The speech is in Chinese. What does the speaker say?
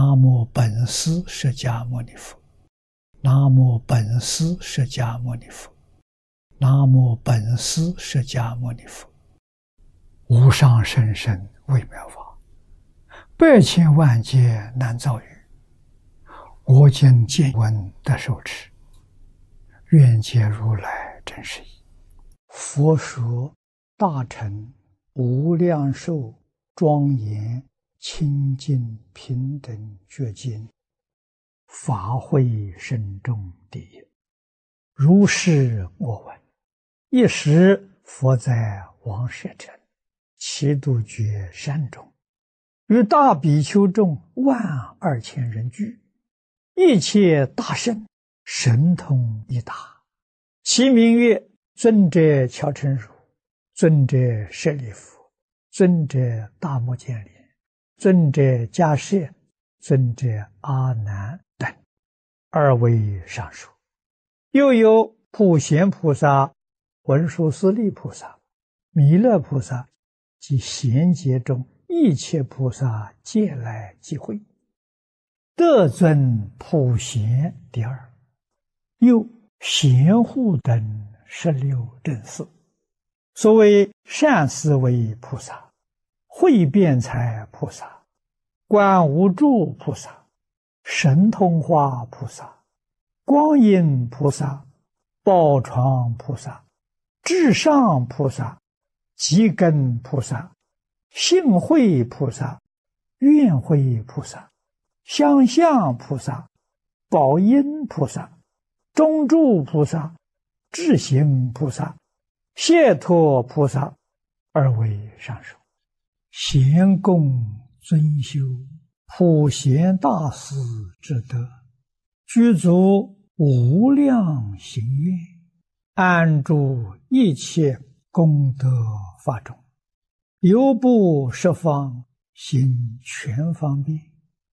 南无本师释迦牟尼佛，南无本师释迦牟尼佛，南无本师释迦牟尼佛。无上甚深微妙法，百千万劫难遭遇。我今见闻得受持，愿解如来真实义。佛说大乘无量寿庄严清净平等觉经，法会深重第一。如是我闻，一时佛在王舍城祇度觉山中，与大比丘众12000人聚，一切大圣神通一达，其名曰尊者乔陈如、尊者舍利弗、尊者大目犍连、尊者迦摄、尊者阿难等，2位上首。又有普贤菩萨、文殊师利菩萨、弥勒菩萨及贤劫中一切菩萨皆来集会，得尊普贤第2。又贤护等16正士，所谓善思维菩萨、慧辩才菩萨、观无住菩萨、神通化菩萨、光阴菩萨、宝床菩萨、至上菩萨、积根菩萨、性慧菩萨、愿慧菩萨、相向菩萨、宝音菩萨、中住菩萨、智行菩萨、解脱菩萨，2位上首。贤供尊修普贤大士之德，具足无量行愿，安住一切功德法中，犹不十方行全方便，